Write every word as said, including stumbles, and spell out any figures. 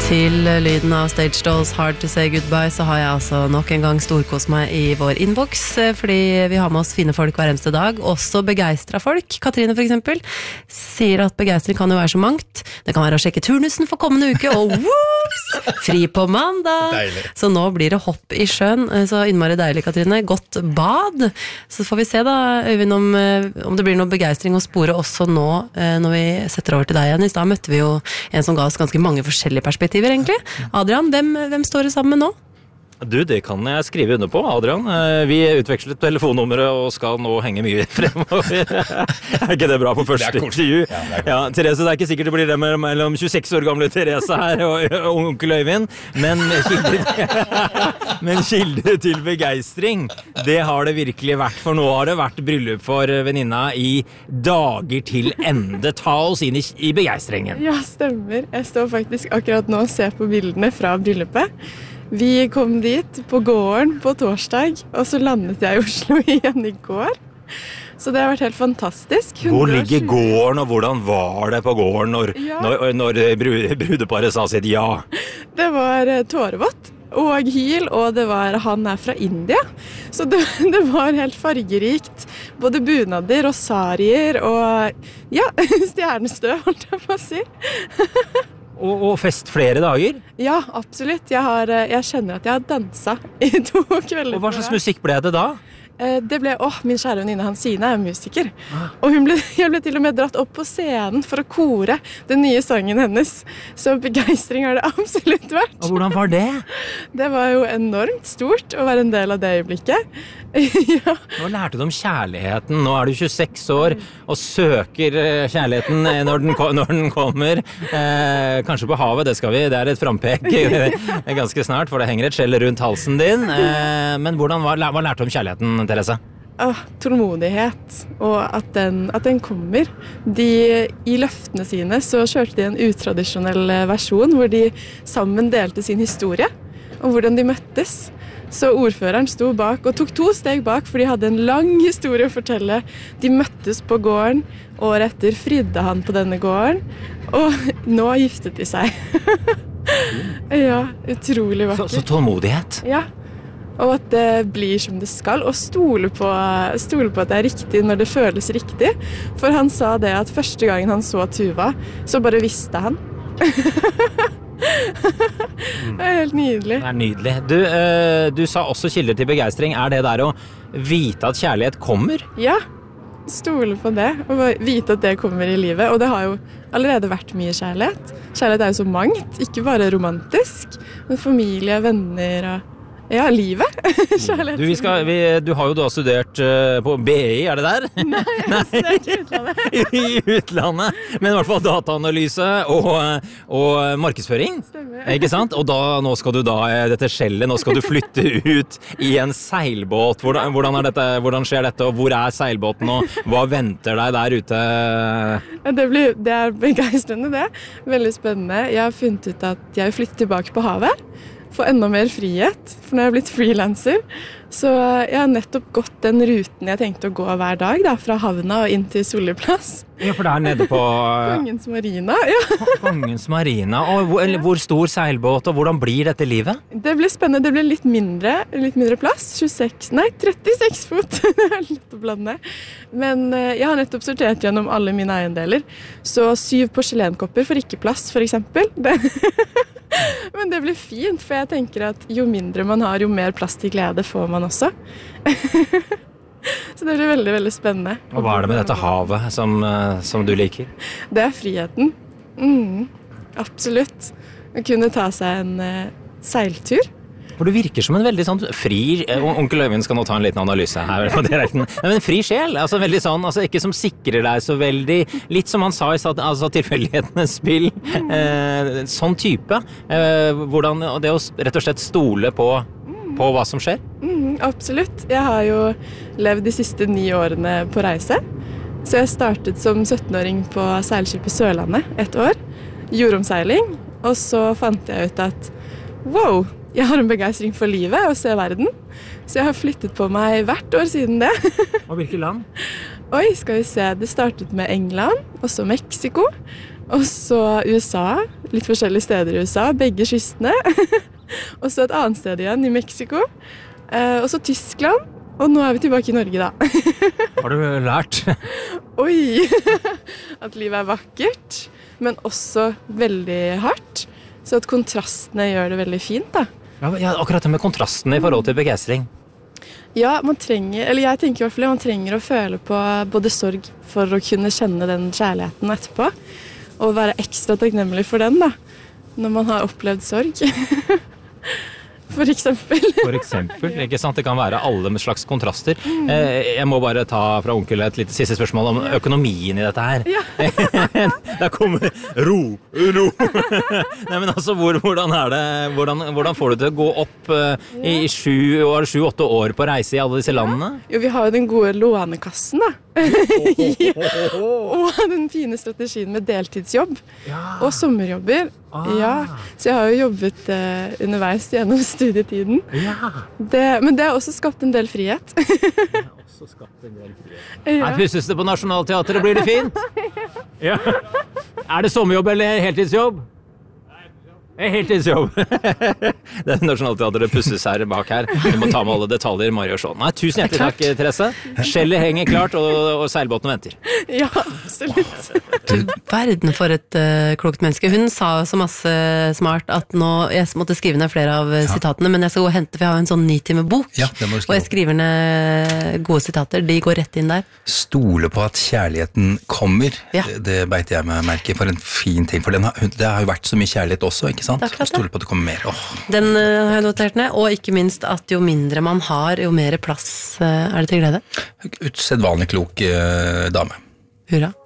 Til lyden av Stage Dolls Hard to Say Goodbye så har jeg altså nok en gang storkost meg i vår inbox, fordi vi har med oss fine folk hver eneste dag, også begeistret folk. Katrine for eksempel sier at begeistring kan jo være så mangt. Det kan være å sjekke turnusen for kommende uke, og whoops, fri på mandag. Deilig. Så nå blir det hopp i sjøen, så innmari deilig, Katrine. Godt bad. Så får vi se da, Øyvind, om, om det blir noe begeistring å spore også nå, når vi setter over til deg igjen. I stedet møtte vi jo en som ga oss ganske mange forskjellige perspektiver egentlig. Adrian, hvem, hvem står det sammen med nå? Du, det kan jeg skrive under på, Adrian. Vi utvekslet telefonnummeret og skal nå henge mye fremover. Er ikke det bra på første intervju? Ja, ja, Therese, det er ikke sikkert det blir det mellom tjueseks år gamle Therese her og, og onkel Øyvind, men kilder, men kilder til begeistring, det har det virkelig vært, for nå har det vært bryllup for venninna i dager til ende. Ta oss inn i, i begeistringen. Ja, stemmer. Jeg står faktisk akkurat nå og ser på bildene fra bryllupet. Vi kom dit på gården på torsdag, og så landet jeg i Oslo igjen i går. Så det har vært helt fantastisk. Hvor ligger gården, og hvordan var det på gården når, ja. når, når brudeparet sa sitt ja? Det var tårevått og hyl, og det var han er fra India. Så det, det var helt fargerikt. Både bunader og sarier og ja, stjernestøv, holdt jeg på å si. Og, og fest flere dager? Ja, absolutt. Jeg, har, jeg kjenner at jeg har danset i to kvelder. Og hva slags musikk ble det da? Det ble, åh, min kjære venninne Hansine er musiker. Og hun ble, jeg ble til og med dratt opp på scenen for å kore den nye sangen hennes. Så begeistring har det absolutt vært. Og hvordan var det? Det var jo enormt stort å være en del av det øyeblikket. Ja. Nå lærte du om kjærligheten. Nå er du tjueseks år og søker kjærligheten når den, når den kommer. Eh, kanskje på havet, det skal vi. Det er et frampek ganske snart, for det henger et skjell rundt halsen din. Eh, men hvordan var, hva lærte du om kjærligheten, Therese? Ah, tålmodighet, og at den, at den kommer. De, I løftene sine så kjørte de en utradisjonell versjon, hvor de sammen delte sin historie, og hvordan de møttes. Så ordføreren sto bak og tok to steg bak, for de hadde en lang historie å fortelle. De møttes på gården, året etter fridde han på denne gården, og nå giftet de seg. Ja, utrolig vakkert. Så, så tålmodighet? Ja. Og at det blir som det skal, og stole på, stole på at det er riktig når det føles riktig. For han sa det at første gangen han så Tuva, så bare visste han. Det er helt nydelig. Det er nydelig. Du, øh, du sa også kilder til begeistring. Er det der å vite at kjærlighet kommer? Ja, stole på det, og vite at det kommer i livet. Og det har jo allerede vært mye kjærlighet. Kjærlighet er jo så mangt, ikke bare romantisk, men familie, venner og ja, livet. Kjærlighet. Du, vi skal, vi, du har jo da studert uh, på B I, er det der? Nei, jeg har studert i utlandet. I utlandet, men i hvert fall dataanalyse og, og markedsføring. Stemmer. Ikke sant? Og da, nå skal du da, dette skjellet, nå skal du flytte ut i en seilbåt. Hvordan, hvordan, er dette, hvordan skjer dette, og hvor er seilbåten, og hva venter deg der ute? Ja, det, blir, det er begeistrende det. Veldig spennende. Jeg har funnet ut at jeg vil flytte tilbake på havet. Få enda mer frihet, for nå har jeg blitt freelancer. Så jeg har nettopp gått den ruten jeg tenkte å gå hver dag, da, fra havna og inn til Solli plass. Ja, for det er nede på... Kongens Marina, ja. Kongens Marina. Og hvor, hvor stor seilbåt, og hvordan blir dette livet? Det blir spennende. Det blir litt mindre, litt mindre plass. tjueseks, nei, trettiseks fot. Det er litt å blande. Men jeg har nettopp sortert gjennom alle mine eiendeler. Så syv porselenkopper for ikke plass, for eksempel. Det... Men det blir fint, for jeg tenker at jo mindre man har, jo mer plass til glede får man også. Så det blir veldig, veldig spennende. Og hva er det med dette havet som, som du liker? Det er friheten. Mm, absolutt. Å kunne ta seg en uh, seiltur. For du virker som en veldig sånn fri... Onkel Øyvind skal nå ta en liten analyse her på direkten. Men en fri sjel, altså veldig sånn, altså ikke som sikrer deg så veldig... Litt som han sa i altså, tilfeldighetenes spill. Eh, sånn type. Eh, hvordan, det å rett og slett stole på, på hva som skjer. Mm, absolutt. Jeg har jo levd de siste ni årene på reise. Så jeg startet som syttenåring på seilskipet Sørlandet et år. Jordomseiling. Og så fant jeg ut at wow, jeg har en begeistring for livet og se verden. Så jeg har flyttet på meg hvert år siden det. Og hvilke land? Oi, skal vi se. Det startet med England, og så Mexico. Og så U S A, litt forskjellige steder i U S A, begge kystene. Og så et annet sted igjen, i Mexico. Eh, og så Tyskland, og nå er vi tilbake i Norge da. Har du lært? Oi, at livet er vakkert, men også veldig hardt. Så at kontrastene gjør det veldig fint da. Ja, akkurat det med kontrasten i forhold til begeistring. Ja, man trenger, eller jeg tenker i hvert fall man trenger å føle på både sorg for å kunne kjenne den kjærligheten etterpå, og være ekstra takknemlig for den da, når man har opplevd sorg. For eksempel. For eksempel, ikke sant? Det kan være alle med slags kontraster. Eh, jeg må bare ta fra onkel et lite siste spørsmål om økonomien i dette her. Ja. Der kommer ro, ro. Nei, men altså, hvor, hvordan er det, hvordan, hvordan får du det til å gå opp uh, i sju, sju, åtte år på reise i alle disse landene? Jo, vi har jo den gode lånekassen da. Ja. Og den fine strategien med deltidsjobb Ja. og sommerjobber. Ah. Ja, så jeg har jo jobbet uh, underveis gjennom studietiden. Ja. Det, men det har også skapt en del frihet. Det har også skapt en del frihet. Ja. Her pusses det på Nationalteatret, blir det fint? Ja. Er det sommerjobb eller heltidsjobb? Heltidsjobb. Det er Nationalteatret pusses her bak her. Vi må ta med alle detaljer, Mari og Sean. Nei, tusen hjertelig takk, Therese. Skjellet henger klart, og, og seilbåten venter. Ja, absolutt. Du, verden for et uh, klokt menneske. Hun sa så masse smart at nå, jeg måtte skrive ned flere av ja. sitatene, men jeg skal gå og hente, for jeg har en sånn ni-time-bok. Ja, det må du skrive. Og jeg skriver ned gode sitater, de går rett inn der. Stole på at kjærligheten kommer, Ja. det beit jeg meg merke for en fin ting, for den har, det har jo vært så mye kjærlighet også, ikke sant? Det er klart det. Stole på at det kommer mer. Åh. Den uh, har jeg notert ned, og ikke minst at jo mindre man har, jo mer plass uh, er det til glede. Usedvanlig klok eh, dame. Hurra.